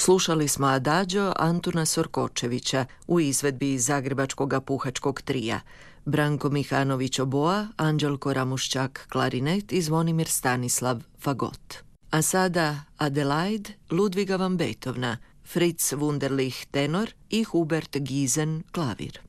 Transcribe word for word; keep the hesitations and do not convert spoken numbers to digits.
Slušali smo Adagio Antuna Sorkočevića u izvedbi iz Zagrebačkog puhačkog trija, Branko Mihanović oboa, Anđelko Ramuščak klarinet i Zvonimir Stanislav fagot. A sada Adelaide Ludviga van Beethovna, Fritz Wunderlich tenor i Hubert Giesen klavir.